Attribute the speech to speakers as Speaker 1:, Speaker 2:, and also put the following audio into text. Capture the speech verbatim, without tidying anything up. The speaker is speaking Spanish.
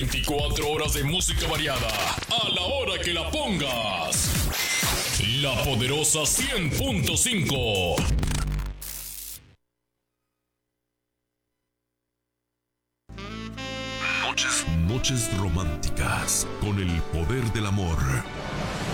Speaker 1: veinticuatro horas de música variada, a la hora que la pongas. La Poderosa cien punto cinco.
Speaker 2: Noches, noches románticas con el poder del amor.